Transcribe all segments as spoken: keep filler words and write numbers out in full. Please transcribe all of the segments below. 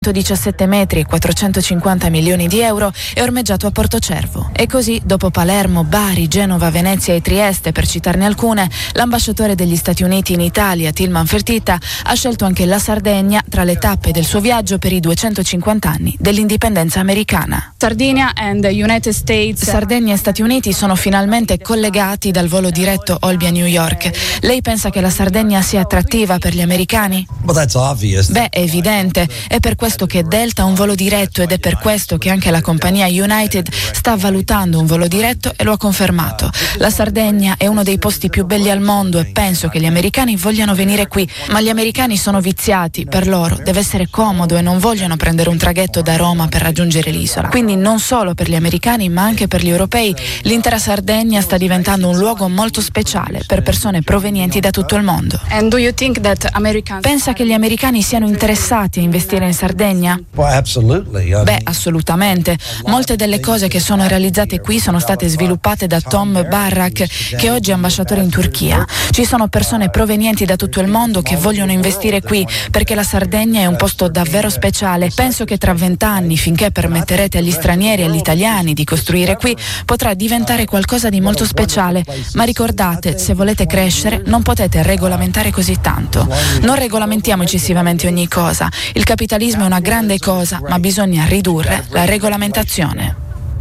diciassette metri e quattrocentocinquanta milioni di euro è ormeggiato a Portocervo. E così, dopo Palermo, Bari, Genova, Venezia e Trieste, per citarne alcune, l'ambasciatore degli Stati Uniti in Italia, Tilman Fertitta, ha scelto anche la Sardegna tra le tappe del suo viaggio per i duecentocinquanta anni dell'indipendenza americana. Sardinia and the United States. Sardegna e Stati Uniti sono finalmente collegati dal volo diretto Olbia-New York. Lei pensa che la Sardegna sia attrattiva per gli americani? Beh, è evidente. È per questo che Delta ha un volo diretto ed è per questo che anche la compagnia United sta valutando un volo diretto e lo ha confermato. La Sardegna è uno dei posti più belli al mondo e penso che gli americani vogliano venire qui, ma gli americani sono viziati, per loro deve essere comodo e non vogliono prendere un traghetto da Roma per raggiungere l'isola. Quindi non solo per gli americani ma anche per gli europei, l'intera Sardegna sta diventando un luogo molto speciale per persone provenienti da tutto il mondo. And do you think that Americans... Pensa che gli americani siano interessati a investire in Sardegna? Beh, assolutamente. Molte delle cose che sono realizzate qui sono state sviluppate da Tom Barrak, che oggi è ambasciatore in Turchia. Ci sono persone provenienti da tutto il mondo che vogliono investire qui perché la Sardegna è un posto davvero speciale. Penso che tra vent'anni, finché permetterete agli stranieri e agli italiani di costruire qui, potrà diventare qualcosa di molto speciale. Ma ricordate, se volete crescere, non potete regolamentare così tanto. Non regolamentiamo eccessivamente ogni cosa. Il capitalismo è una grande cosa, ma bisogna ridurre la regolamentazione.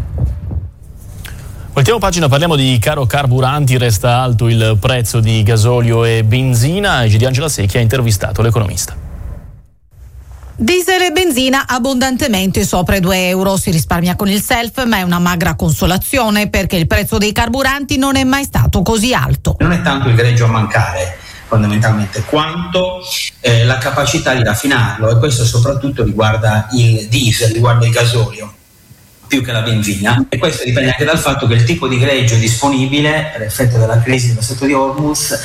Voltiamo pagina, parliamo di caro carburanti. Resta alto il prezzo di gasolio e benzina. G D Angela Secchi ha intervistato l'economista. Diesel e benzina abbondantemente sopra i due euro. Si risparmia con il self, ma è una magra consolazione perché il prezzo dei carburanti non è mai stato così alto. Non è tanto il greggio a mancare, fondamentalmente, quanto eh, la capacità di raffinarlo, e questo soprattutto riguarda il diesel, riguarda il gasolio più che la benzina, e questo dipende anche dal fatto che il tipo di greggio disponibile per effetto della crisi dello Stretto di Hormuz